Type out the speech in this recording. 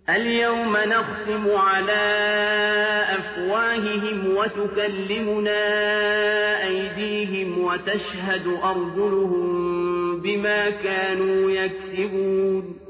اليوم نختم على أفواههم وتكلمنا أيديهم وتشهد أرجلهم بما كانوا يكسبون